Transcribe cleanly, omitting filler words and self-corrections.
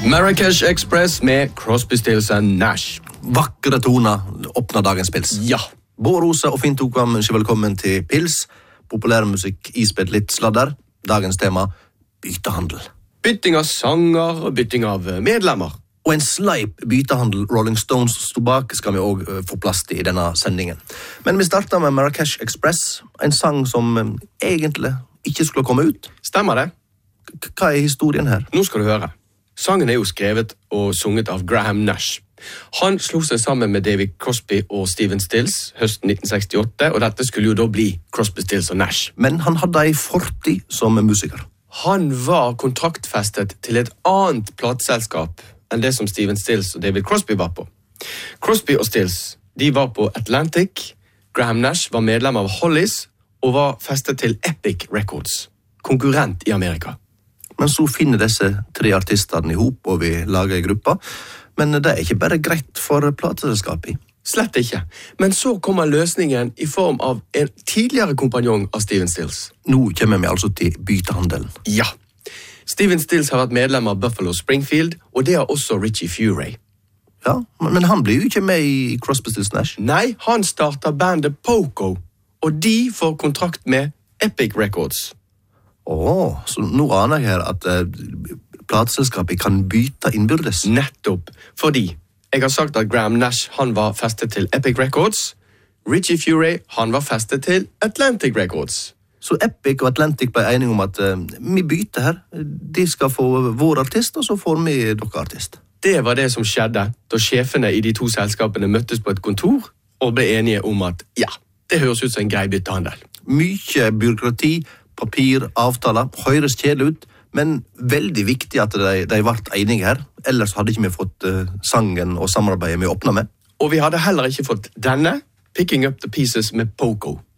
Marrakesh Express med Crosby, Stills & Nash. Vakre toner åpner dagens pils. Ja. Bård Rose og Finn Tokam ønsker velkommen til Pils. Populærmusikk ispedd litt sladder. Dagens tema, byttehandel. Bytting av sanger og bytting av medlemmer. Og en sleip byttehandel Rolling Stones stod bak skal vi også få plass til i denne sendingen. Men vi starter med Marrakesh Express, en sang som egentlig ikke skulle komme ut. Stemmer det? Hva er historien her? Nå skal du høre. Sangen er jo skrevet og sunget av Graham Nash. Han slo seg sammen med David Crosby og Stephen Stills høsten 1968, og dette skulle jo da bli Crosby, Stills & Nash. Men han hadde en fortid som musiker. Han var kontraktfestet til et annet plateselskap enn det som Stephen Stills og David Crosby var på. Crosby og Stills, de var på Atlantic, Graham Nash var medlem av Hollies og var festet til Epic Records, konkurrent i Amerika. Men så finner disse tre artistene ihop og vi lager en gruppe. Men det er ikke bare greit for plateselskapet. Slett ikke. Men så kommer løsningen i form av en tidligere kompanjong av Stephen Stills. Nå kommer vi altså til byttehandelen. Ja. Stephen Stills har vært medlem av Buffalo Springfield, og det har også Richie Furay. Ja, men han blir jo ikke med i Crosby, Stills & Nash. Nei, han starter bandet Poco, og de får kontrakt med Epic Records. Så nå aner jeg her at plateselskapet kan bytte innbyrdes. Nettopp, fordi jeg har sagt at Graham Nash han var festet til Epic Records, Richie Furay han var festet til Atlantic Records. Så Epic og Atlantic ble enige om at vi bytter her. De skal få vår artist, og så får vi dere artist. Det var det som skjedde da sjefene i de to selskapene møttes på et kontor og ble enige om at ja, det høres ut som en grei byttehandel. Mye byråkrati, papir, avtaler, høres kjedelig ut, men veldig viktig at de ble enige her. Ellers hadde ikke vi fått sangen og samarbeidet vi åpnet med. Og vi hadde heller ikke fått denne, Picking Up the Pieces med Poco.